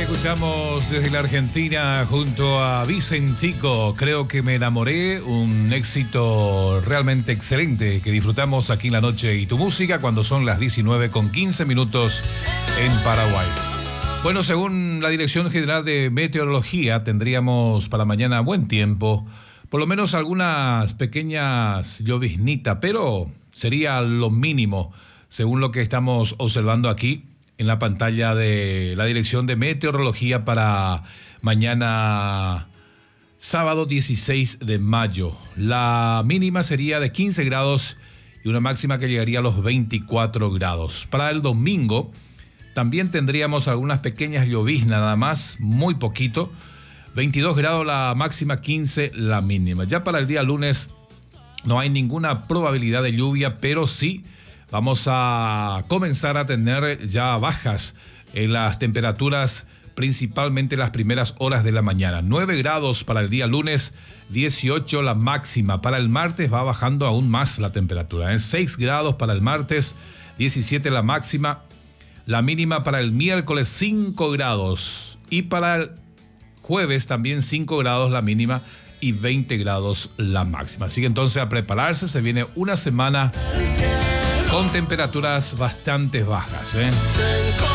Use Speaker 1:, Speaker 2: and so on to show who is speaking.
Speaker 1: Escuchamos desde la Argentina junto a Vicentico, Creo que me enamoré, un éxito realmente excelente que disfrutamos aquí en La Noche y tu Música cuando son las 19:15 en Paraguay. Bueno, según la Dirección General de Meteorología, tendríamos para mañana buen tiempo, por lo menos algunas pequeñas lloviznitas, pero sería lo mínimo, según lo que estamos observando aquí en la pantalla de la Dirección de Meteorología para mañana sábado 16 de mayo. La mínima sería de 15 grados y una máxima que llegaría a los 24 grados. Para el domingo también tendríamos algunas pequeñas lloviznas, nada más, muy poquito. 22 grados la máxima, 15 la mínima. Ya para el día lunes no hay ninguna probabilidad de lluvia, pero sí vamos a comenzar a tener ya bajas en las temperaturas, principalmente las primeras horas de la mañana. 9 grados para el día lunes, 18 la máxima. Para el martes va bajando aún más la temperatura. 6 grados para el martes, 17 la máxima. La mínima para el miércoles, 5 grados. Y para el jueves también 5 grados la mínima y 20 grados la máxima. Así que entonces a prepararse, se viene una semana con temperaturas bastante bajas,